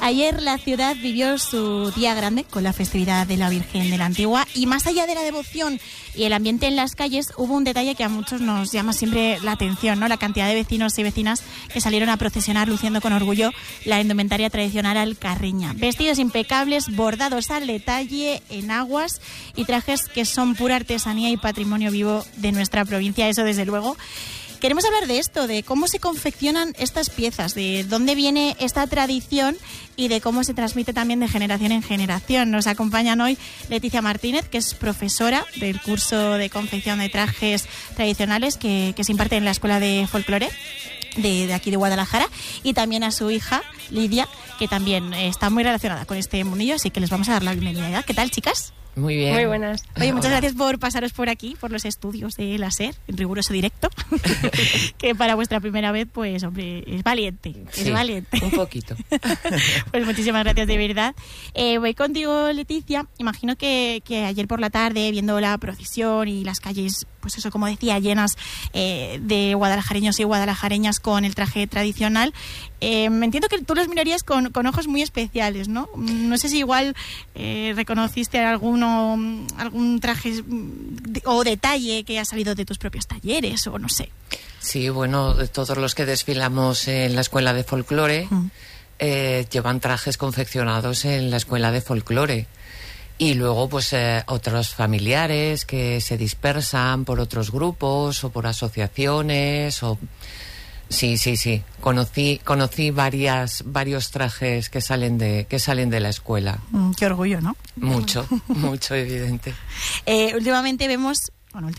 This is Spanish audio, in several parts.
Ayer la ciudad vivió su día grande con la festividad de la Virgen de la Antigua, y más allá de la devoción y el ambiente en las calles, hubo un detalle que a muchos nos llama siempre la atención, ¿no? La cantidad de vecinos y vecinas que salieron a procesionar luciendo con orgullo la indumentaria tradicional alcarreña. Vestidos impecables, bordados al detalle, enaguas y trajes que son pura artesanía y patrimonio vivo de nuestra provincia, eso desde luego. Queremos hablar de esto, de cómo se confeccionan estas piezas, de dónde viene esta tradición y de cómo se transmite también de generación en generación. Nos acompañan hoy Leticia Martínez, que es profesora del curso de confección de trajes tradicionales que se imparte en la Escuela de Folclore de aquí de Guadalajara, y también a su hija Lidia, que también está muy relacionada con este mundillo, así que les vamos a dar la bienvenida. ¿Qué tal, chicas? Muy bien. Muy buenas. Oye, muchas gracias por pasaros por aquí, por los estudios de la SER, en riguroso directo, que para vuestra primera vez, pues, hombre, es valiente, sí, valiente. Un poquito. Pues muchísimas gracias, de verdad. Voy contigo, Leticia. Imagino que ayer por la tarde, viendo la procesión y las calles, pues eso, como decía, llenas de guadalajareños y guadalajareñas con el traje tradicional, me entiendo que tú los mirarías con ojos muy especiales, ¿no? No sé si igual reconociste algún traje o detalle que ha salido de tus propios talleres, o no sé. Sí, bueno, de todos los que desfilamos en la Escuela de Folclore llevan trajes confeccionados en la Escuela de Folclore. Y luego, pues, otros familiares que se dispersan por otros grupos o por asociaciones o... Sí. Conocí varios trajes que salen de la escuela. Qué orgullo, ¿no? Mucho, evidente. Últimamente vemos,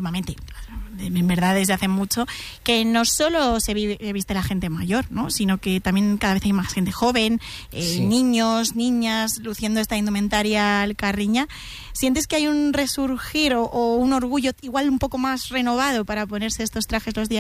en verdad desde hace mucho, que no solo se viste la gente mayor, ¿no? Sino que también cada vez hay más gente joven, sí. Niños, niñas, luciendo esta indumentaria alcarreña. ¿Sientes que hay un resurgir o un orgullo igual un poco más renovado para ponerse estos trajes los días